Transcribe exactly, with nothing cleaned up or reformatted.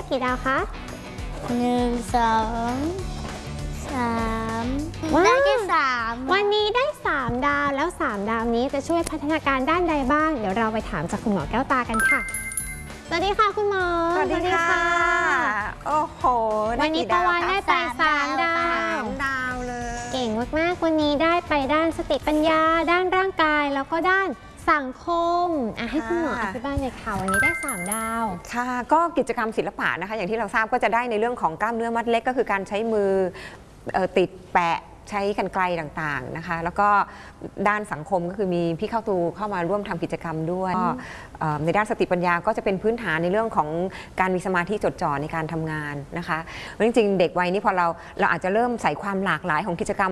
กี่ดาวคะหนึ่งสองสามได้แค่สามวันนี้ได้สามดาวแล้วสามดาวนี้จะช่วยพัฒนาการด้านใดบ้างเดี๋ยวเราไปถามจากคุณหมอแก้วตากันค่ะสวัสดีค่ะคุณหมอสวัสดีค่ะโอ้โหวันนี้ตะวันได้ไปสามดาวสามดาวเลยเก่งมากๆวันนี้ได้ไปด้านสติปัญญาด้านร่างกายแล้วก็ด้านสังคมอ่ะให้คุณหมออธิบายหน่อยค่ะวันนี้ได้สามดาวค่ะก็กิจกรรมศิลปะนะคะอย่างที่เราทราบก็จะได้ในเรื่องของกล้ามเนื้อมัดเล็กก็คือการใช้มือติดแปะใช้กรรไกรต่างๆนะคะแล้วก็ด้านสังคมก็คือมีพี่เข้าตูเข้ามาร่วมทำกิจกรรมด้วยในด้านสติปัญญาก็จะเป็นพื้นฐานในเรื่องของการมีสมาธิจดจ่อในการทำงานนะคะจริงๆเด็กวัยนี้พอเราเราอาจจะเริ่มใส่ความหลากหลายของกิจกรรม